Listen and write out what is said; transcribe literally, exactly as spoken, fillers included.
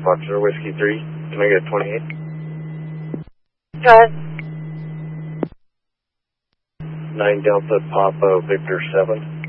Foxtrot Whiskey three. Can I get twenty-eight? Go ahead. nine Delta Papa Victor seven.